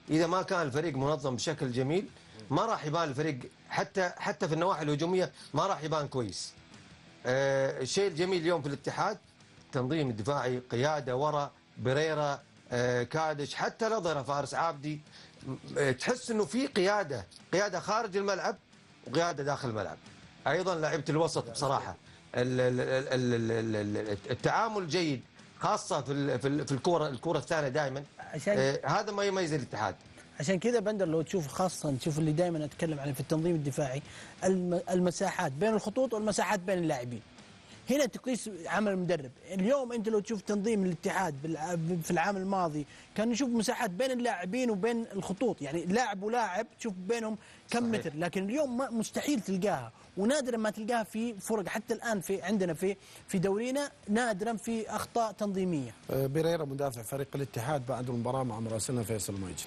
اذا ما كان الفريق منظم بشكل جميل ما راح يبان الفريق، حتى في النواحي الهجوميه ما راح يبان كويس. الشيء الجميل اليوم في الاتحاد التنظيم الدفاعي، قياده ورا بريرا، كادش، حتى الأظهرة فارس عابدي، تحس انه في قياده خارج الملعب وقياده داخل الملعب. ايضا لعيبه الوسط بصراحه التعامل جيد، خاصه في الكره الثانيه دائما. هذا ما يميز الاتحاد. عشان كذا بندر لو تشوف، خاصه تشوف اللي دائما اتكلم عليه في التنظيم الدفاعي، المساحات بين الخطوط والمساحات بين اللاعبين. هنا تقيس عمل المدرب. اليوم انت لو تشوف تنظيم الاتحاد في العام الماضي كان نشوف مساحات بين اللاعبين وبين الخطوط، يعني لاعب ولاعب تشوف بينهم كم صحيح. متر، لكن اليوم مستحيل تلقاها، ونادرا ما تلقاها في فرق. حتى الان عندنا في دورينا نادرا في اخطاء تنظيميه. بريرا مدافع فريق الاتحاد بعد المباراه مع مراسلنا فيصل ماجد.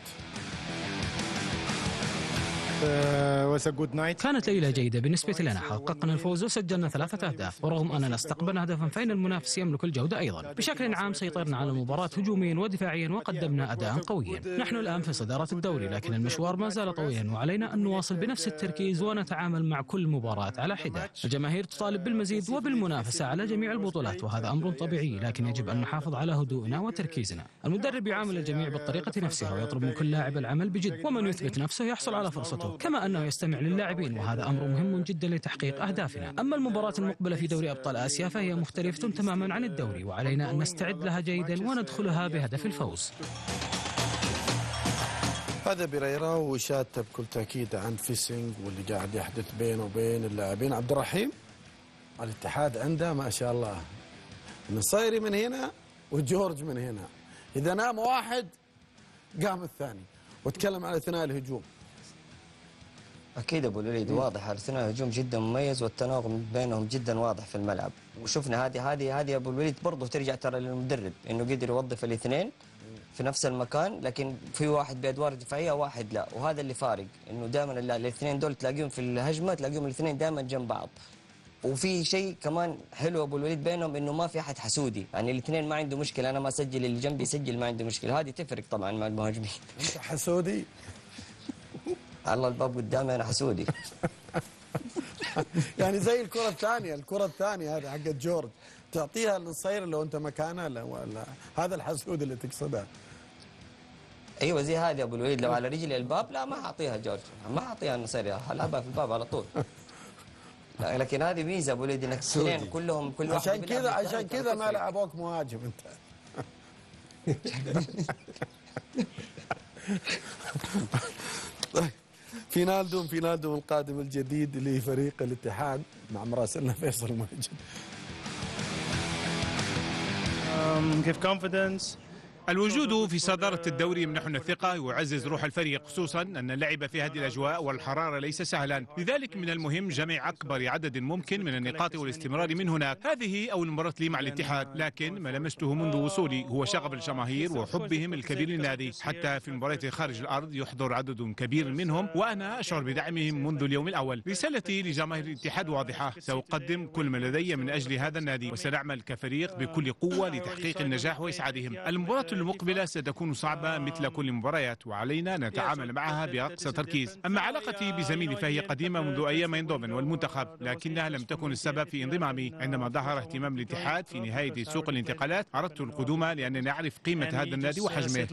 كانت ليلة جيدة بالنسبة لنا، حققنا الفوز وسجلنا 3 أهداف، ورغم أننا استقبلنا هدفا فإن المنافس يملك الجودة أيضا. بشكل عام سيطرنا على المباراة هجوميا ودفاعيا وقدمنا أداء قويا. نحن الآن في صدارة الدوري، لكن المشوار ما زال طويلا وعلينا أن نواصل بنفس التركيز ونتعامل مع كل مباراة على حدة. الجماهير تطالب بالمزيد وبالمنافسة على جميع البطولات، وهذا أمر طبيعي، لكن يجب أن نحافظ على هدوءنا وتركيزنا. المدرب يعامل الجميع بالطريقة نفسها ويطلب من كل لاعب العمل بجد، ومن يثبت نفسه يحصل على فرصته، كما أنه يستمع للاعبين، وهذا أمر مهم جدا لتحقيق أهدافنا. أما المباراة المقبلة في دوري أبطال آسيا فهي مختلفة تماما عن الدوري، وعلينا أن نستعد لها جيدا وندخلها بهدف الفوز. هذا بريرا وشاته بكل تأكيد عن فيسنج واللي قاعد يحدث بينه وبين اللاعبين. عبد الرحيم، الاتحاد عنده ما شاء الله النصيري من هنا وجورج من هنا، إذا نام واحد قام الثاني، وتكلم على ثنائي الهجوم. أكيد أبو الوليد واضح، ثنائي الهجوم جدا مميز والتناغم بينهم جدا واضح في الملعب، وشفنا هذه أبو الوليد برضه ترجع ترى للمدرب إنه قدر يوظف الاثنين في نفس المكان، لكن في واحد بأدوار دفاعية وواحد لا، وهذا اللي فارق، إنه دائما الاثنين دول تلاقيهم في الهجمة تلاقيهم الاثنين دائما جنب بعض. وفي شيء كمان حلو ابو الوليد بينهم، انه ما في احد حسودي، يعني الاثنين ما عنده مشكله، انا ما اسجل اللي جنبي يسجل ما عنده مشكله، هذه تفرق طبعا مع المهاجمين. انت حسودي؟ الله الباب قدامي انا حسودي. يعني زي الكره الثانيه هذه حقت جورج تعطيها للنصير لو انت مكانه، ولا هذا الحسود اللي تقصده؟ ايوه زي هذه ابو الوليد، لو على رجلي الباب لا ما اعطيها جورج، ما اعطيها النصير، العبها في الباب على طول. لكن هذه ميزه ابو الوليد انك اثنين كلهم كل واحد عشان كذا ما لعبوك مهاجم انت. فينالدوم القادم الجديد لفريق الاتحاد مع مراسلنا فيصل ماجد. give confidence. الوجود في صدارة الدوري يمنحنا الثقة ويعزز روح الفريق، خصوصا أن اللعب في هذه الأجواء والحرارة ليس سهلا، لذلك من المهم جمع أكبر عدد ممكن من النقاط والاستمرار من هناك. هذه أول مباراة لي مع الاتحاد، لكن ما لمسته منذ وصولي هو شغف الجماهير وحبهم الكبير للنادي، حتى في المباريات خارج الأرض يحضر عدد كبير منهم وأنا أشعر بدعمهم منذ اليوم الأول. رسالتي لجماهير الاتحاد واضحة، سأقدم كل ما لدي من أجل هذا النادي، وسنعمل كفريق بكل قوة لتحقيق النجاح وإسعادهم. المباراة المقبلة ستكون صعبة مثل كل المباريات، وعلينا نتعامل معها بأقصى تركيز. أما علاقتي بزميلي فهي قديمة منذ أيام ايندوفن والمنتخب، لكنها لم تكن السبب في انضمامي. عندما ظهر اهتمام الاتحاد في نهاية سوق الانتقالات أردت القدوم لأنني أعرف قيمة هذا النادي وحجمه.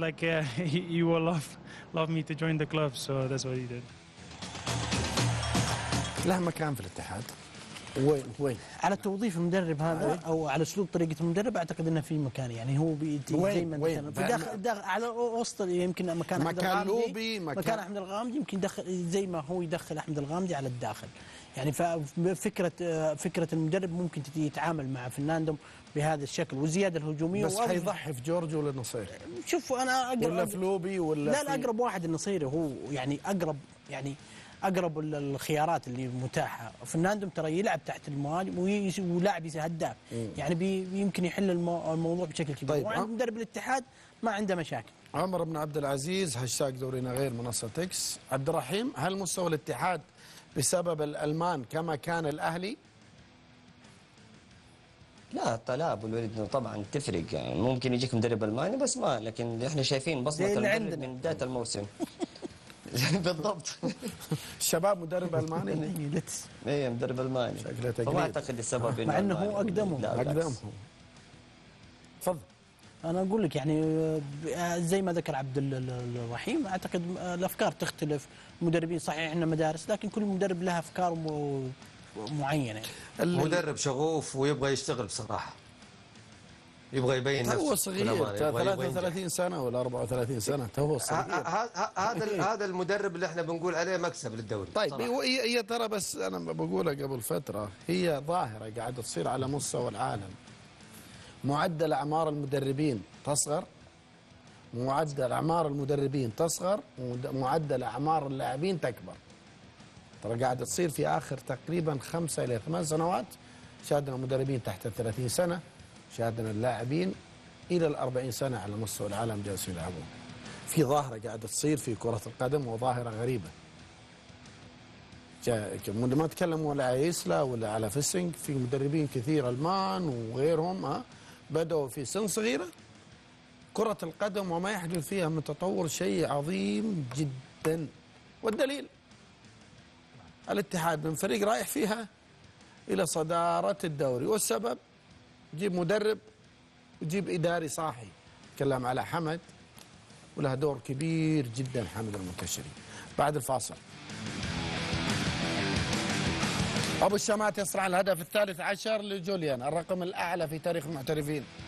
له مكان في الاتحاد. وين على توظيف المدرب هذا او على اسلوب طريقه المدرب، اعتقد انه في مكان، يعني هو زي ما مثلا في داخل على وسط، يمكن مكان مكان احمد الغامدي يمكن يدخل زي ما هو يدخل احمد الغامدي على الداخل، يعني فكره المدرب ممكن يتعامل مع فرناندوم بهذا الشكل والزياده الهجوميه. بس حيضحي في جورج ولا النصيري؟ شوف انا اقرب ولا فلوبي ولا لا اقرب واحد النصيري، هو يعني اقرب الخيارات اللي متاحه. فرناندوم ترى يلعب تحت المهاجم ولاعب هداف، يعني يمكن يحل الموضوع بشكل كبير. طيب وعند مدرب الاتحاد ما عنده مشاكل. عمر بن عبد العزيز هاشتاج دورينا غير منصه اكس. عبد الرحيم، هل مستوى الاتحاد بسبب الالمان كما كان الاهلي؟ لا ابو الوليد طبعا تفرق، يعني ممكن يجيك مدرب الماني بس ما، لكن احنا شايفين بصمه زي اللي المدرب عندنا. من بدايه الموسم. بالضبط. الشباب مدرب الماني. ايه مدرب الماني، شكله فما تقليد. اعتقد السبب مع إنه ألماني. هو أقدمهم. لا، بالعكس. اقدمهم. تفضل. انا اقول لك يعني زي ما ذكر عبد الرحيم، اعتقد الافكار تختلف، مدربين صحيح احنا مدارس، لكن كل مدرب له افكار معينه. مدرب شغوف ويبغى يشتغل بصراحه، يبغى يبين نفسه. هو صغير، بالأمانة، يبغى ينجح. 33 سنه ولا 34 سنه، هو صغير. هذا المدرب اللي احنا بنقول عليه مكسب للدوري. طيب صراحة. هي ترى، بس انا بقولها قبل فتره، هي ظاهره قاعده تصير على مستوى العالم. معدل اعمار المدربين تصغر، معدل اعمار المدربين تصغر، معدل اعمار اللاعبين تكبر. ترى قاعده تصير في اخر تقريبا 5 إلى 8 سنوات. شاهدنا مدربين تحت 30 سنه، شاهدنا اللاعبين الى 40 سنه على مستوى العالم جالسين يلعبون. في ظاهره قاعده تصير في كره القدم، وظاهره غريبه. ما تكلموا ولا على يسلا ولا على فيسنج، في مدربين كثير المان وغيرهم بدأوا في سن صغيرة. كرة القدم وما يحدث فيها من تطور شيء عظيم جدا، والدليل الاتحاد من فريق رايح فيها إلى صدارة الدوري، والسبب جيب مدرب وجيب إداري صاحي. تكلم على حمد وله دور كبير جدا، حمد المنتشري. بعد الفاصل أبو الشمات يصنع الهدف الثالث عشر لجوليان، الرقم الأعلى في تاريخ المحترفين.